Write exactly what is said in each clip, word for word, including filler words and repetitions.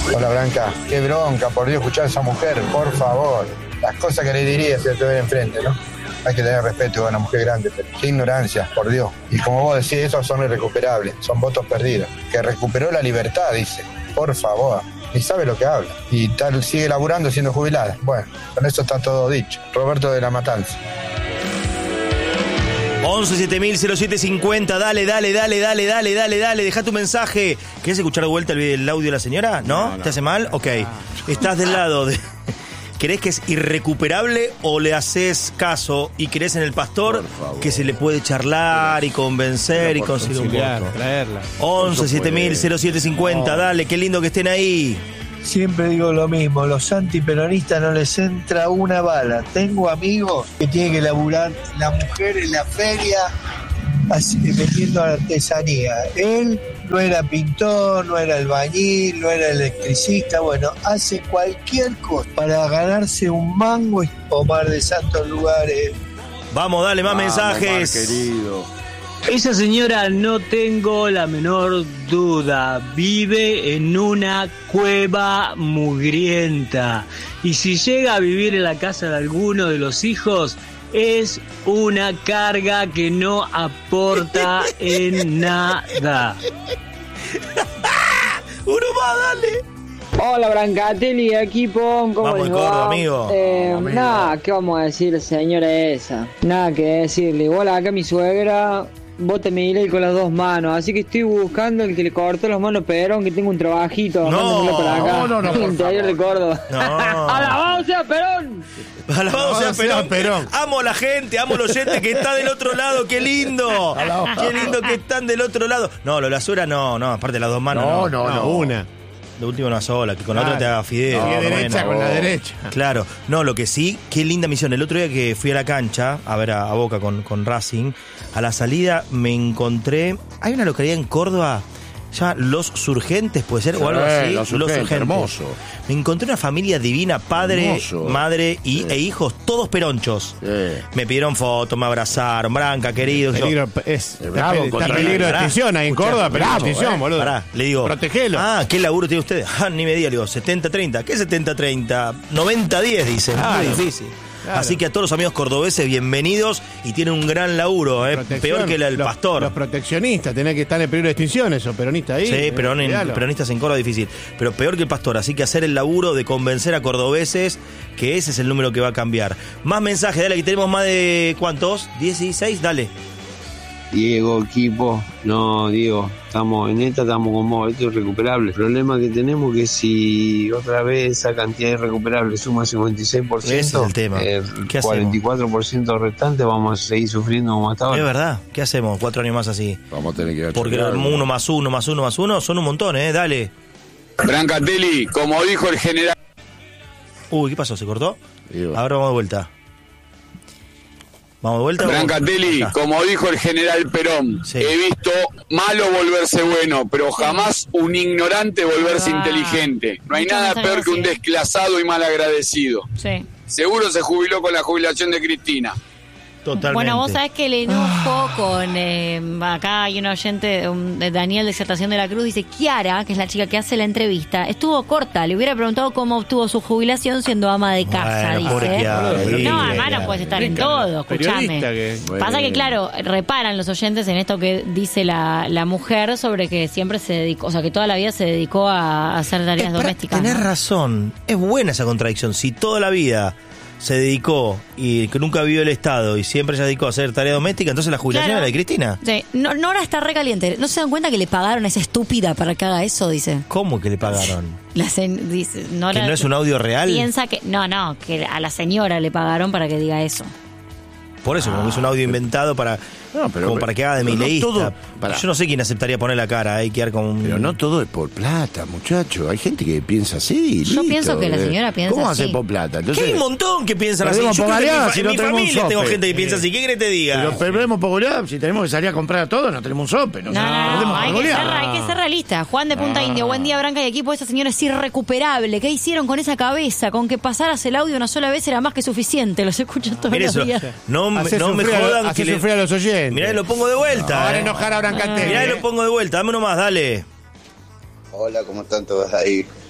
Hola Blanca, qué bronca, por Dios, escuchar a esa mujer, por favor. Las cosas que le diría si la tuviera enfrente, ¿no? Hay que tener respeto a una mujer grande, pero qué ignorancia, por Dios. Y como vos decís, esos son irrecuperables, son votos perdidos. Que recuperó la libertad, dice, por favor. Ni sabe lo que habla. Y tal sigue laburando siendo jubilada. Bueno, con eso está todo dicho. Roberto de la Matanza. once siete mil cero siete cincuenta, dale, dale, dale, dale, dale, dale, dale, deja tu mensaje. ¿Querés escuchar de vuelta el, el audio de la señora? ¿No? no, no. ¿Te hace mal? Ok. Estás del lado de... ¿Crees que es irrecuperable o le haces caso y crees en el pastor que se le puede charlar y convencer y conseguir un voto? Traerla. once siete mil cero siete cincuenta, dale, qué lindo que estén ahí. Siempre digo lo mismo, los antiperonistas no les entra una bala. Tengo amigos que tienen que laburar la mujer en la feria así, vendiendo artesanía. Él no era pintor, no era albañil, no era electricista, bueno, hace cualquier cosa para ganarse un mango y Omar de Santos Lugares. Vamos, dale más Vamos, mensajes. Omar, querido. Esa señora, no tengo la menor duda, vive en una cueva mugrienta. Y si llega a vivir en la casa de alguno de los hijos, es una carga que no aporta en nada. Uno más, dale. Hola Brancatelli, equipo, ¿cómo Vamos, les Córdoba, va? amigo. Eh, Vamos, amigo. Nada, ¿qué vamos a decir, señora esa? Nada que decirle. Igual acá mi suegra vota Milei con las dos manos, así que estoy buscando el que le cortó las manos a Perón, que tengo un trabajito. No, mándenmelo para acá. no, no, no, por Interior de Córdoba. No. ¡Alabado sea Perón! Alabado sea sea Perón. Perón. Amo a la gente, amo al oyente que está del otro lado. ¡Qué lindo! ¡Qué lindo que están del otro lado! No, lo de la suera no, no, aparte de las dos manos. No, No, no, no. Una. De última una sola, que con la Claro. otra te haga fideo. No, Sigue bueno. derecha con la derecha. Claro, no, lo que sí, qué linda misión. El otro día que fui a la cancha a ver a, a Boca con, con Racing, a la salida me encontré. Hay una localidad en Córdoba, se llama Los Surgentes, puede ser, o algo así. Los Surgentes, hermoso. Me encontré una familia divina, padre, Hermoso. madre y, Sí. e hijos, todos peronchos. Sí. Me pidieron fotos, me abrazaron, Branca, querido. que yo- Peligro, es, Eh, bravo, está contra- peligro de pará. extinción ahí en Escuchá, Córdoba, peligro de bravo, extinción, eh. boludo. Pará, le digo. Protegelo. Ah, ¿qué laburo tiene usted? Ah, ni me diga, le digo, setenta treinta. ¿Qué setenta treinta? noventa diez, dice. Claro. Muy difícil. Claro. Así que a todos los amigos cordobeses, bienvenidos y tienen un gran laburo, ¿eh? Protección. Peor que la del Los- pastor. Los proteccionistas, tenés que estar en peligro de extinción, esos peronistas ahí. Sí, eh, pero en, cuidalo. peronistas en Córdoba difícil. Pero peor que el pastor. Así que hacer el laburo de convencer a cordobeses que ese es el número que va a cambiar. Más mensajes, dale, que tenemos más de ¿cuántos? ¿dieciséis? Dale. Diego, equipo, no, Diego, estamos en esta, estamos con vos, esto es recuperable. El problema que tenemos es que si otra vez esa cantidad irrecuperable suma cincuenta y seis por ciento, Ese es el tema. el ¿Qué hacemos? cuarenta y cuatro por ciento restante vamos a seguir sufriendo como hasta Es ahora. verdad. ¿Qué hacemos? Cuatro años más así. Vamos a tener que ir a Porque chequear algo. uno más uno más uno más uno son un montón, ¿eh? Dale. Brancatelli, como dijo el general. Uy, ¿qué pasó? ¿Se cortó? Digo, Ahora vamos de vuelta. ¿Vamos de vuelta? Brancatelli, Acá. como dijo el general Perón, Sí. he visto malo volverse bueno, pero jamás un ignorante volverse Ah. inteligente. No hay Mucho nada más peor que un agradecido. desclasado y mal agradecido. Sí. Seguro se jubiló con la jubilación de Cristina. Totalmente. Bueno, vos sabés que el enojo con... eh, acá hay un oyente, un, de Daniel de Exaltación de la Cruz, dice, Kiara, que es la chica que hace la entrevista, estuvo corta. Le hubiera preguntado cómo obtuvo su jubilación siendo ama de casa, Bueno, pobre dice. Kiara, sí, No, además Kiara. no puedes estar en Periodista, todo, escúchame. periodista que- Pasa que, Bueno. claro, reparan los oyentes en esto que dice la, la mujer sobre que siempre se dedicó, o sea, que toda la vida se dedicó a hacer tareas Es para- domésticas. Tenés ¿no? razón. Es buena esa contradicción. Si toda la vida se dedicó y que nunca vivió el Estado y siempre se dedicó a hacer tarea doméstica, entonces la jubilación Claro. era de Cristina. Sí. No, Nora está recaliente. ¿No se dan cuenta que le pagaron a esa estúpida para que haga eso? Dice. ¿Cómo que le pagaron? La sen- dice Nora, ¿Que no es un audio real? Piensa que. No, no, que a la señora le pagaron para que diga eso. Por eso, como que es un audio inventado para, No, pero- como para que haga de pero no mileísta. todo- pará. Yo no sé quién aceptaría poner la cara, hay que dar como un... Pero no todo es por plata, muchacho. Hay gente que piensa así. Yo listo. pienso que la señora piensa ¿Cómo así. hace por plata? Que Entonces, hay un montón que piensan así. Perdemos Yo creo que en mi, popularidad fa- si en no mi tenemos un familia tengo sope. gente que piensa así. ¿Qué querés que te diga? Pero perdemos popularidad. Si tenemos que salir a comprar a todos, no tenemos un sope. No, No, no, no, perdemos hay, que ser, popularidad. hay que ser realista. Juan de Punta Indio, buen día, Branca y equipo. Esa señora es irrecuperable. ¿Qué hicieron con esa cabeza? Con que pasaras el audio una sola vez era más que suficiente. Los escucho todos Mira los eso, días. no, me- Hace no me sufrir a- jodan hace que le... sufrir a los oyentes. Mirá, lo pongo de vuelta. Ahora eh. enojar a Brancatelli. Mirá, eh. lo pongo de vuelta. Dame uno más, dale. Hola, ¿cómo están todos ahí?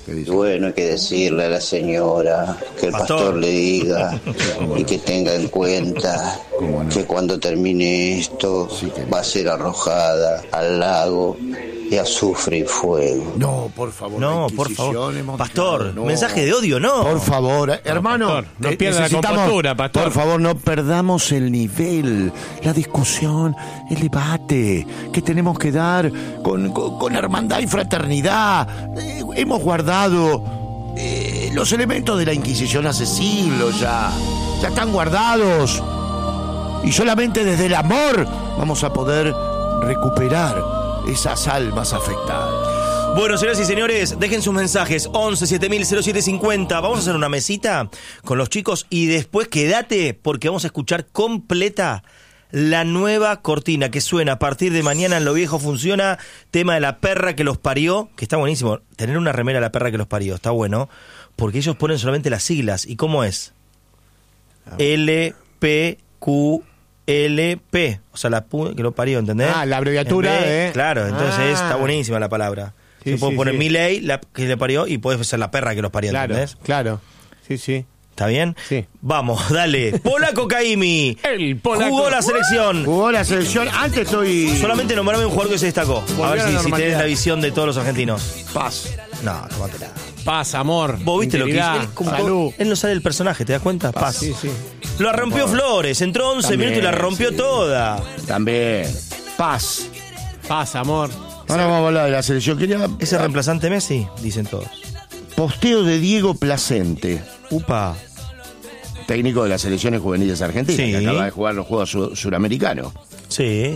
¿Qué dice? Bueno, hay que decirle a la señora que el pastor, pastor le diga y que tenga en cuenta no? que cuando termine esto sí que va a ser arrojada al lago de azufre y fuego. No, por favor. No, por favor. Pastor, no. Mensaje de odio, no. Por favor, no, hermano. Pastor, no eh, pierda la compostura, pastor. Por favor, no perdamos el nivel, la discusión, el debate que tenemos que dar con, con, con hermandad y fraternidad. Eh, hemos guardado eh, los elementos de la Inquisición hace siglos ya. Ya están guardados. Y solamente desde el amor vamos a poder recuperar esas almas afectadas. Bueno, señoras y señores, dejen sus mensajes once siete mil cero siete cincuenta. Vamos a hacer una mesita con los chicos y después quédate porque vamos a escuchar completa la nueva cortina que suena a partir de mañana en Lo Viejo Funciona. Tema de la perra que los parió, que está buenísimo. Tener una remera de la perra que los parió, está bueno, porque ellos ponen solamente las siglas. ¿Y cómo es? L P Q L P, o sea, la pu- que lo parió, ¿entendés? Ah, la abreviatura, B, ¿eh? Claro, entonces ah. está buenísima la palabra. Sí, Se puede sí, poner sí. mi ley, la que le parió, y puede ser la perra que los parió, Claro, ¿entendés? claro. Sí, sí. ¿Está bien? Sí. Vamos, dale. Polaco Caimi. El polaco. Jugó la selección. Jugó la selección. Antes estoy... Solamente nombrame un jugador que se destacó. Volvió a ver a la si, si normalidad. tenés la visión de todos los argentinos. Paz. No, tómatela. Paz, amor. Vos viste lo que hizo. integridad, Él, como- salud. él no sale del personaje, ¿te das cuenta? Paz. Sí, sí. Lo rompió Flores. Entró once También, minutos y la rompió sí. toda. También. Paz. Paz, amor. Ahora vamos a hablar de la selección. Quería... ¿Ese reemplazante Messi? Dicen todos. Posteo de Diego Placente, Upa. técnico de las selecciones juveniles argentinas, Sí. que acaba de jugar los Juegos Sur- Suramericanos. Sí.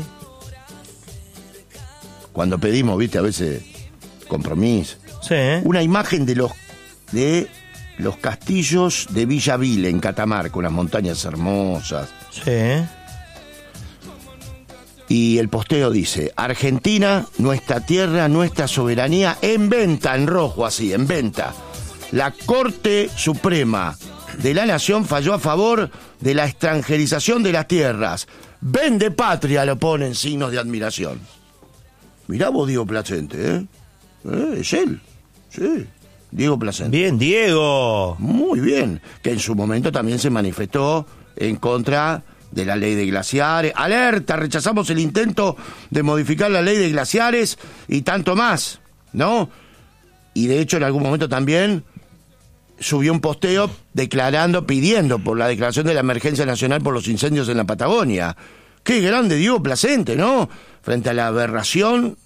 Cuando pedimos, viste, a veces compromiso. Sí. Una imagen de los de los castillos de Villa Ville, en Catamarca, unas montañas hermosas. Sí. Y el posteo dice: Argentina, nuestra tierra, nuestra soberanía, en venta, en rojo así, en venta. La Corte Suprema de la Nación falló a favor de la extranjerización de las tierras. Vende patria, lo ponen signos de admiración. Mirá vos, Diego Placente, ¿eh? ¿Eh? Es él, sí, Diego Placente. Bien, Diego. Muy bien, que en su momento también se manifestó en contra de la ley de glaciares. Alerta, rechazamos el intento de modificar la ley de glaciares y tanto más, ¿no? Y de hecho en algún momento también subió un posteo declarando, pidiendo por la declaración de la emergencia nacional por los incendios en la Patagonia. Qué grande Diego Placente, ¿no? Frente a la aberración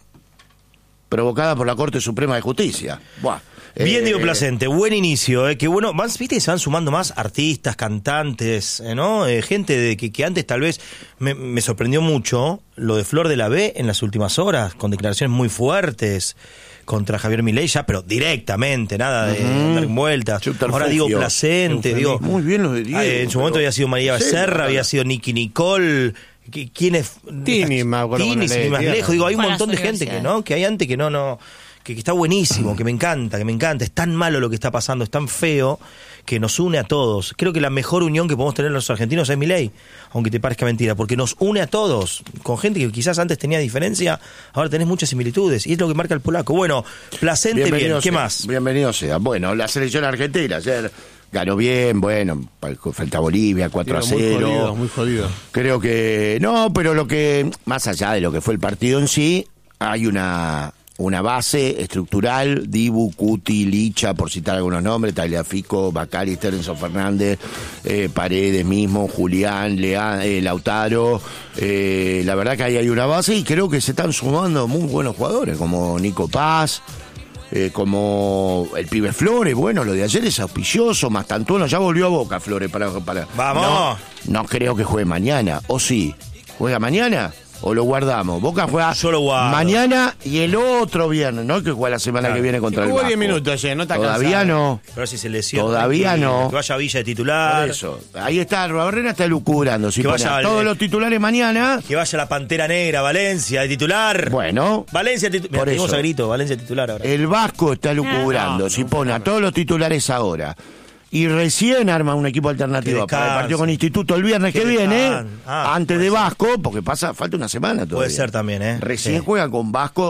provocada por la Corte Suprema de Justicia. Buah. Bien, Eh, Diego Placente, buen inicio, eh, que bueno, más, viste que se van sumando más artistas, cantantes, eh, ¿no? Eh, gente de que, que antes tal vez me, me sorprendió mucho lo de Flor de la B en las últimas horas, con declaraciones muy fuertes contra Javier Milei, ya, pero directamente, nada de Ujú. dar vueltas. Subterfugio. Ahora Diego Placente, digo, Muy bien lo de Diego. eh, en su momento pero- había sido María Sí, Becerra, claro. había sido Nicky Nicole. ¿qui- ¿Quién es? Tini, me acuerdo Tini, con la sin ir ley, más tierra. lejos. Digo, hay un Para montón de las gente que universidades. no, que hay antes que no, no, que, que está buenísimo, que me encanta, que me encanta. Es tan malo lo que está pasando, es tan feo que nos une a todos. Creo que la mejor unión que podemos tener los argentinos es Milei, aunque te parezca mentira, porque nos une a todos, con gente que quizás antes tenía diferencia, ahora tenés muchas similitudes, y es lo que marca el polaco. Bueno, Placente bien, Bienvenido ¿qué sea, más? Bienvenido sea. Bueno, la selección argentina ayer ganó bien, bueno, frente a Bolivia, cuatro a Muy cero. jodido, muy jodido. Creo que no, pero lo que, más allá de lo que fue el partido en sí, hay una, una base estructural, Dibu, Cuti, Licha, por citar algunos nombres, Tagliafico, Bacari, Terenzo Fernández, eh, Paredes mismo, Julián, Lea, eh, Lautaro. Eh, la verdad que ahí hay una base y creo que se están sumando muy buenos jugadores, como Nico Paz. Eh, como el pibe Flores, bueno, lo de ayer es auspicioso, Mastantuono ya volvió a Boca, Flores, para, para ¡Vamos! No, no creo que juegue mañana, o sí, ¿juega mañana o lo guardamos? Boca juega Yo lo guardo. mañana y el otro viernes, no que juega la semana Claro. que viene contra el Jugó Vasco. diez minutos ayer, no está Todavía cansado. no. Pero si se lesiona. Todavía que- no. Que vaya a Villa de titular. Por eso, ahí está, Barrera está lucubrando. Si Que pone vaya a al- todos los titulares mañana, Que vaya la Pantera Negra, Valencia de titular. bueno, Valencia titular. Por Tenemos eso. a grito, Valencia titular ahora. el Vasco está lucubrando. No, si no, pone a todos los titulares ahora y recién arma un equipo alternativo Que para el descanse. partido con Instituto el viernes que, Que viene, descanse. Ah, antes puede de ser. Vasco, porque pasa falta una semana todavía. Puede ser también, ¿eh? Recién Sí. juega con Vasco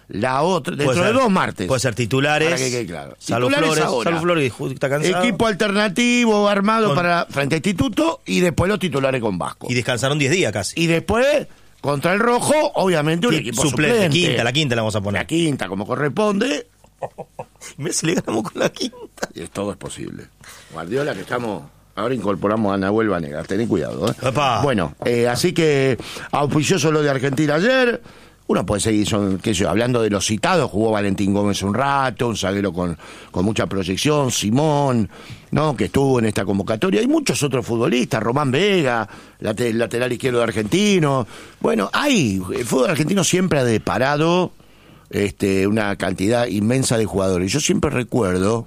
La otra, dentro Puede de ser- dos martes. Puede ser titulares. Para que quede claro. Salvo Titulares Flores. ahora. Salvo Flores que está cansado. Equipo alternativo armado Con- para frente a Instituto y después los titulares con Vasco. Y descansaron diez días casi. Y después, contra el Rojo, obviamente un Sí, equipo suplente, suplente. quinta, la quinta la vamos a poner. La quinta, como corresponde. Mira si le ganamos con la quinta. Y todo es posible. Guardiola, que estamos... Ahora incorporamos a Nahuel Banega, tened cuidado. ¿eh? Epa. Bueno, eh, así que auspicioso lo de Argentina ayer. Uno puede seguir, son, qué sé yo, hablando de los citados, jugó Valentín Gómez un rato, un zaguero con, con mucha proyección, Simón, ¿no? Que estuvo en esta convocatoria. Hay muchos otros futbolistas, Román Vega, late- lateral izquierdo de Argentino. Bueno, hay, el fútbol argentino siempre ha deparado este, una cantidad inmensa de jugadores. Yo siempre recuerdo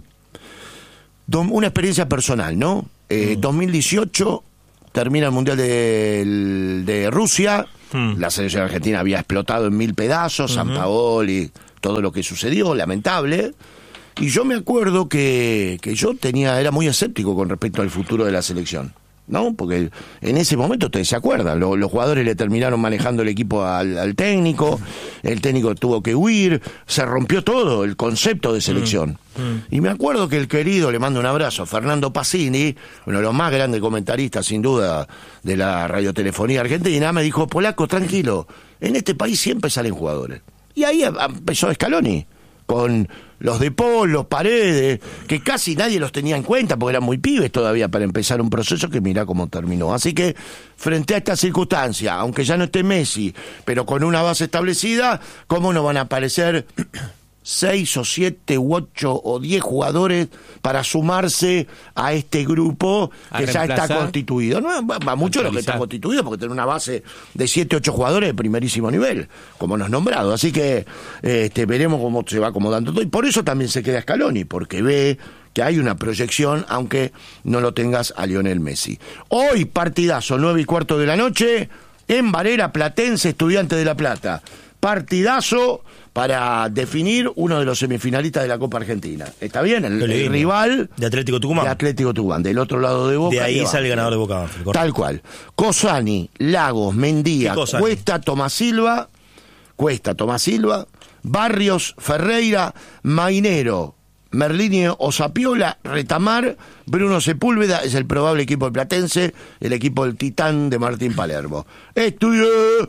do- una experiencia personal, ¿no? Eh, dos mil dieciocho termina el Mundial de, de Rusia. Mm. La selección argentina había explotado en mil pedazos, San Paoli, todo lo que sucedió, lamentable. Y yo me acuerdo que, que yo tenía era muy escéptico con respecto al futuro de la selección, ¿no? Porque en ese momento, ustedes se acuerdan, lo- los jugadores le terminaron manejando el equipo al, al técnico, el técnico tuvo que huir, se rompió todo el concepto de selección. Y me acuerdo que el querido, le mando un abrazo, Fernando Pacini, uno de los más grandes comentaristas sin duda de la radiotelefonía argentina, me dijo: Polaco, tranquilo, en este país siempre salen jugadores. Y ahí em- empezó Scaloni, con los De Paul, los Paredes, que casi nadie los tenía en cuenta porque eran muy pibes todavía para empezar un proceso que mirá cómo terminó. Así que frente a esta circunstancia, aunque ya no esté Messi, pero con una base establecida, ¿cómo no van a aparecer seis o siete u ocho o diez jugadores para sumarse a este grupo A que ya está reemplazar. constituido? No va, va mucho lo que está Actualizar. constituido, porque tiene una base de siete, ocho jugadores de primerísimo nivel, como nos nombrado. Así que este, veremos cómo se va acomodando todo. Y por eso también se queda Scaloni, porque ve que hay una proyección, aunque no lo tengas a Lionel Messi. Hoy, partidazo, nueve y cuarto de la noche, en Varela, Platense, Estudiantes de La Plata. Partidazo para definir uno de los semifinalistas de la Copa Argentina. ¿Está bien? El, Qué el lindo. rival De Atlético Tucumán. de Atlético Tucumán, del otro lado de Boca. De ahí y sale el Banfield. ganador de Boca Banfield, correcto. Tal cual. Cosani, Lagos, Mendía, ¿Qué Cosani? Cuesta, Tomás Silva, Cuesta, Tomás Silva, Barrios, Ferreira, Mainero, Merlini o Sapiola, Retamar, Bruno Sepúlveda, es el probable equipo de Platense, el equipo del Titán de Martín Palermo. Estudió,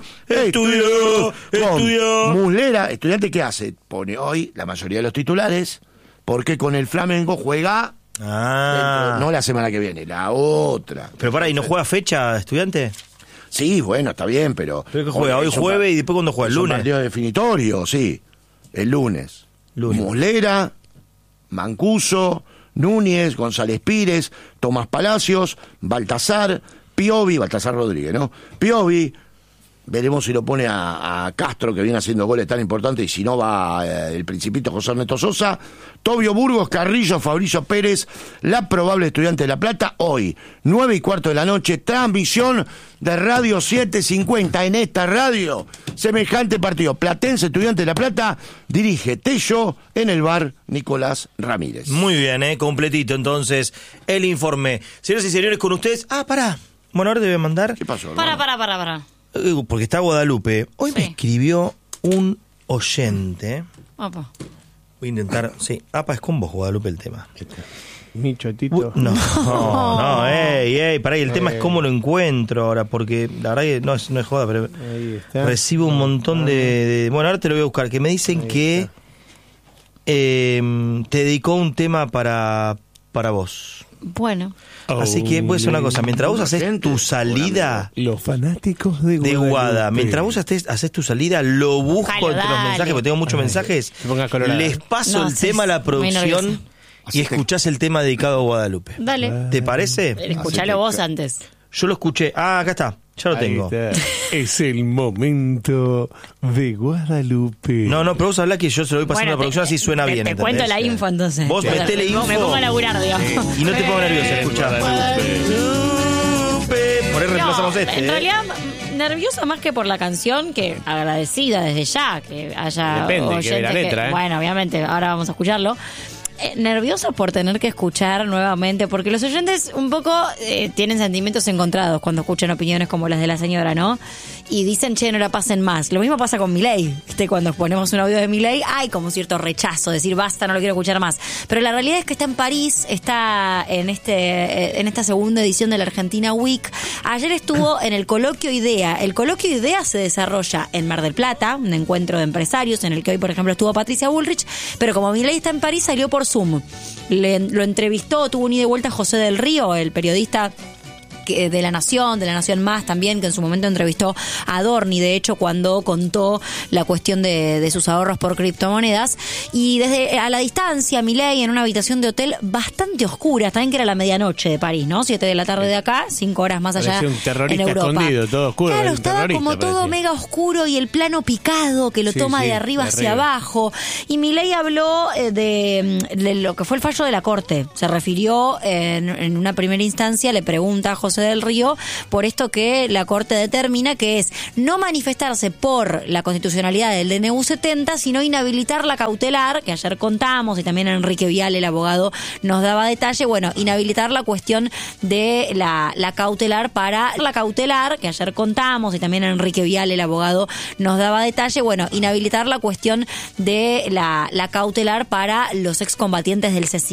Estudió, Con estudió. Muslera, estudiante, ¿qué hace? Pone hoy la mayoría de los titulares, porque con el Flamengo juega Ah. dentro- no la semana que viene, la otra. Pero para, ¿y no juega fecha, Estudiante? Sí, bueno, está bien, pero... ¿Pero qué juega? ¿Hoy es un jueves pa- y después cuándo juega? ¿El es un lunes? partido definitorio, sí. El lunes. Lunes. Muslera, Mancuso, Núñez, González Pires, Tomás Palacios, Baltasar, Piovi, Baltasar Rodríguez, ¿no? Piovi, veremos si lo pone a, a Castro, que viene haciendo goles tan importantes, y si no va eh, el principito José Ernesto Sosa, Tobio Burgos, Carrillo, Fabricio Pérez, la probable Estudiante de La Plata, hoy, nueve y cuarto de la noche, transmisión de Radio setecientos cincuenta en esta radio, semejante partido, Platense, Estudiante de La Plata, dirige Tello, en el bar Nicolás Ramírez. Muy bien, ¿eh? Completito, entonces, el informe. Señoras y señores, con ustedes... Ah, pará. Bueno, ahora debe mandar... ¿Qué pasó? Para, hermano? para, para, para. Eh, Porque está Guadalupe. Hoy me Sí. escribió un oyente. Opa. Voy a intentar... Sí, apa, es con vos, Guadalupe, el tema. Nicho, Tito. Uh, No, no, no, ey, ey, pará, y el tema es cómo lo encuentro ahora, porque la verdad que no es, no es joda, pero Ahí está. recibo un montón de, de- Bueno, ahora te lo voy a buscar, que me dicen que eh, te dedicó un tema para, para vos. Bueno. Así que voy a hacer una cosa, mientras vos haces Gente, tu salida Los fanáticos de de Guadalupe. Guada, mientras vos haces, haces tu salida, lo busco Ojalá, entre los dale. mensajes, porque tengo muchos Ay, mensajes, se ponga colorado. les paso No, el sí, tema a la muy producción nerviosa. y escuchás el tema dedicado a Guadalupe. Dale. ¿Te parece? Escuchalo vos antes. Yo lo escuché. Ah, acá está. Ya lo Ahí tengo. está. Es el momento de Guadalupe. No, no, pero vos hablá que yo se lo voy pasando Bueno, a la producción, te- así suena te- bien. Te ¿entendés? cuento la info entonces. Vos Te- metele me- info. Me pongo a laburar, digamos. Y no te pongas nerviosa, escuchá. Por ahí reemplazamos No, este. en ¿eh? realidad, nerviosa más que por la canción, que agradecida desde ya que haya Depende, hay que ver la oyentes letra, ¿eh? Bueno, obviamente, ahora vamos a escucharlo. eh, nerviosa por tener que escuchar nuevamente, porque los oyentes un poco eh, tienen sentimientos encontrados cuando escuchan opiniones como las de la señora, ¿no? Y dicen, che, no la pasen más. Lo mismo pasa con Milei, ¿viste? Cuando ponemos un audio de Milei, hay como cierto rechazo, decir, basta, no lo quiero escuchar más. Pero la realidad es que está en París, está en este en esta segunda edición de la Argentina Week. Ayer estuvo en el Coloquio IDEA. El Coloquio IDEA se desarrolla en Mar del Plata, un encuentro de empresarios en el que hoy, por ejemplo, estuvo Patricia Bullrich, pero como Milei está en París, salió por Zoom. Le, lo entrevistó, tuvo un ida y vuelta José del Río, el periodista de La Nación, de La Nación Más también, que en su momento entrevistó a Adorni, de hecho, cuando contó la cuestión de, de sus ahorros por criptomonedas. Y desde a la distancia, Milei en una habitación de hotel bastante oscura, también que era la medianoche de París, ¿no? Siete de la tarde de acá, cinco horas más allá Parecía un terrorista en Europa. Escondido, todo oscuro. Claro, un estaba como todo parecía. mega oscuro y el plano picado que lo Sí, toma sí, de arriba de hacia arriba. abajo. Y Milei habló eh, de, de lo que fue el fallo de la Corte. Se refirió en, en una primera instancia, le pregunta a José del Río por esto que la Corte determina, que es no manifestarse por la constitucionalidad del D N U setenta, sino inhabilitar la cautelar, que ayer contamos, y también Enrique Vial, el abogado, nos daba detalle, bueno, inhabilitar la cuestión de la, la cautelar para la cautelar, que ayer contamos, y también Enrique Vial, el abogado, nos daba detalle, bueno, inhabilitar la cuestión de la, la cautelar para los excombatientes del C E C I.